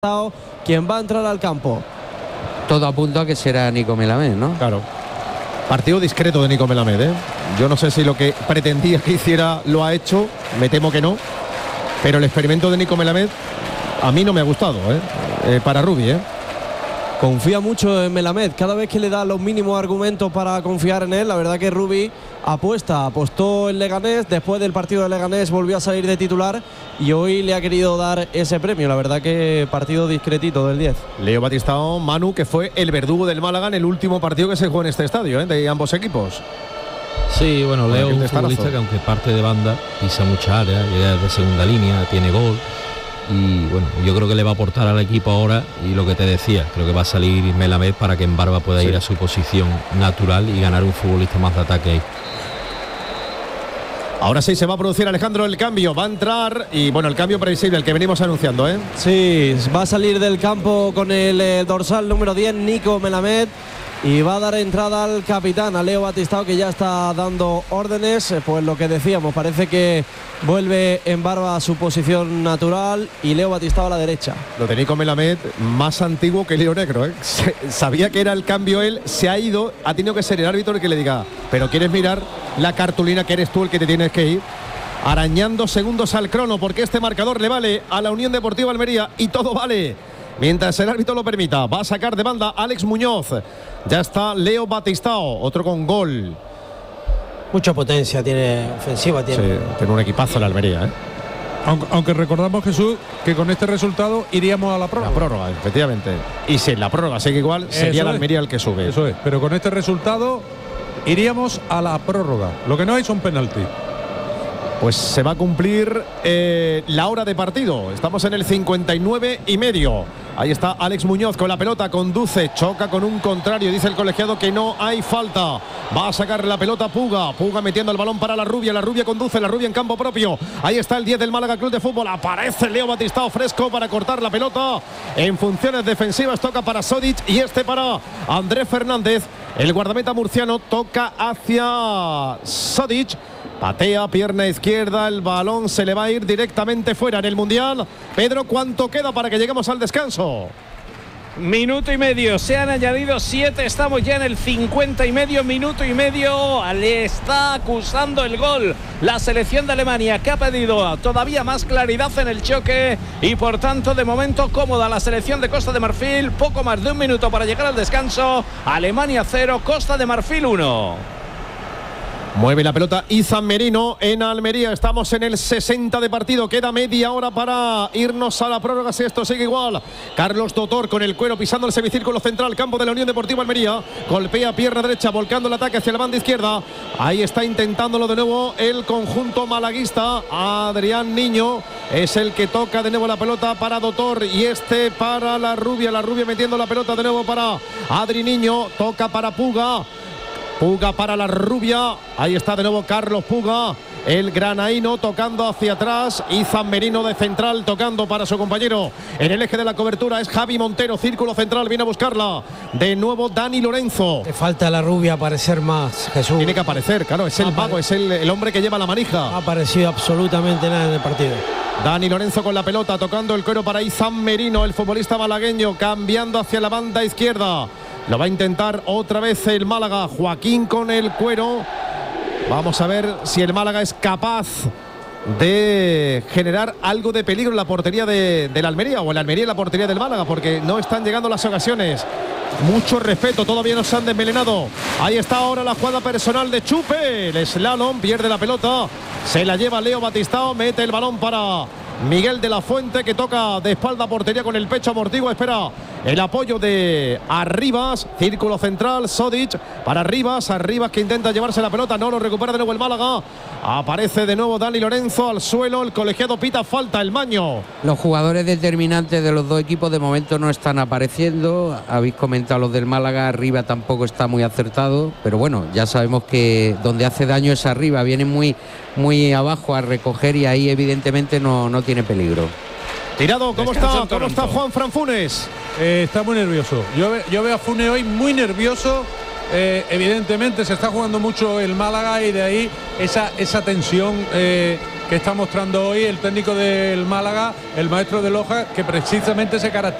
quien va a entrar al campo. Todo apunta a que será Nico Melamed, ¿no? Claro. Partido discreto de Nico Melamed, ¿eh? Yo no sé si lo que pretendía que hiciera lo ha hecho, me temo que no, pero el experimento de Nico Melamed a mí no me ha gustado, para Rubi, Confía mucho en Melamed, cada vez que le da los mínimos argumentos para confiar en él. La verdad que Rubi apostó en Leganés, después del partido de Leganés volvió a salir de titular y hoy le ha querido dar ese premio. La verdad que partido discretito del 10. Leo Batistao, Manu, que fue el verdugo del Málaga en el último partido que se jugó en este estadio, de ambos equipos. Sí, bueno, Leo es un futbolista que aunque parte de banda, pisa mucha área, llega de segunda línea, tiene gol. Y bueno, yo creo que le va a aportar al equipo ahora, y lo que te decía, creo que va a salir Melamed para que en Barba pueda ir a su posición natural y ganar un futbolista más de ataque ahí. Ahora sí se va a producir, Alejandro, el cambio, va a entrar y bueno, el cambio previsible, el que venimos anunciando, Sí, va a salir del campo con el dorsal número 10, Nico Melamed, y va a dar entrada al capitán, a Leo Batistao, que ya está dando órdenes. Pues lo que decíamos, parece que vuelve en Barba a su posición natural y Leo Batistao a la derecha. Lo de Nico Melamed, más antiguo que Lío Negro, sabía que era el cambio él, se ha ido, ha tenido que ser el árbitro el que le diga, pero quieres mirar la cartulina, que eres tú el que te tienes que ir. Arañando segundos al crono, porque este marcador le vale a la Unión Deportiva Almería y todo vale mientras el árbitro lo permita. Va a sacar de banda Alex Muñoz. Ya está Leo Batistao, otro con gol. Mucha potencia tiene, ofensiva tiene. Sí, tiene un equipazo la Almería, Aunque recordamos, Jesús, que con este resultado iríamos a la prórroga. La prórroga, efectivamente. Y si la prórroga sigue igual, sería la Almería el que sube. Eso es, pero con este resultado iríamos a la prórroga. Lo que no hay son penaltis. Pues se va a cumplir la hora de partido. Estamos en el 59,5. Ahí está Alex Muñoz con la pelota, conduce, choca con un contrario. Dice el colegiado que no hay falta. Va a sacar la pelota Puga. Puga metiendo el balón para la Rubia. La Rubia conduce, la Rubia en campo propio. Ahí está el 10 del Málaga Club de Fútbol. Aparece Leo Batistao fresco para cortar la pelota. En funciones defensivas toca para Sodic y para Andrés Fernández. El guardameta murciano toca hacia Sodic. Patea, pierna izquierda, el balón se le va a ir directamente fuera en el Mundial. Pedro, ¿cuánto queda para que lleguemos al descanso? Minuto y medio, se han añadido 7, estamos ya en el 50,5, minuto y medio. Le está acusando el gol la selección de Alemania, que ha pedido todavía más claridad en el choque y por tanto de momento cómoda la selección de Costa de Marfil. Poco más de un minuto para llegar al descanso. Alemania 0, Costa de Marfil 1. Mueve la pelota Izan Merino en Almería. Estamos en el 60 de partido. Queda media hora para irnos a la prórroga si esto sigue igual. Carlos Dotor con el cuero pisando el semicírculo central, campo de la Unión Deportiva Almería. Golpea pierna derecha, volcando el ataque hacia la banda izquierda. Ahí está intentándolo de nuevo el conjunto malaguista. Adrián Niño es el que toca de nuevo la pelota para Dotor y para la Rubia. La Rubia metiendo la pelota de nuevo para Adri Niño. Toca para Puga. Puga para la Rubia. Ahí está de nuevo Carlos Puga. El granaíno tocando hacia atrás. Izan Merino de central tocando para su compañero. En el eje de la cobertura es Javi Montero. Círculo central, viene a buscarla. De nuevo Dani Lorenzo. Le falta a la Rubia aparecer más, Jesús. Tiene que aparecer, claro. Es el vago, es el hombre que lleva la manija. No ha aparecido absolutamente nada en el partido. Dani Lorenzo con la pelota, tocando el cuero para Izan Merino, el futbolista malagueño, cambiando hacia la banda izquierda. Lo va a intentar otra vez el Málaga. Joaquín con el cuero. Vamos a ver si el Málaga es capaz de generar algo de peligro en la portería de la Almería, o en la Almería en la portería del Málaga, porque no están llegando las ocasiones. Mucho respeto, todavía no se han desmelenado. Ahí está ahora la jugada personal de Chupe. El slalom, pierde la pelota. Se la lleva Leo Batistao, mete el balón para Miguel de la Fuente, que toca de espalda a portería con el pecho amortigua. Espera el apoyo de Arribas. Círculo central, Sodic para Arribas. Arribas que intenta llevarse la pelota, no lo recupera de nuevo el Málaga. Aparece de nuevo Dani Lorenzo al suelo. El colegiado pita falta, el Maño. Los jugadores determinantes de los dos equipos de momento no están apareciendo. Habéis comentado los del Málaga. Arriba tampoco está muy acertado, pero bueno, ya sabemos que donde hace daño es arriba. Viene muy abajo a recoger y ahí evidentemente no tiene peligro. Tirado, ¿cómo está Juan Fran Funes? Está muy nervioso. Yo veo a Funes hoy muy nervioso. Evidentemente se está jugando mucho el Málaga y de ahí esa tensión que está mostrando hoy el técnico del Málaga, el maestro de Loja, que precisamente se caracteriza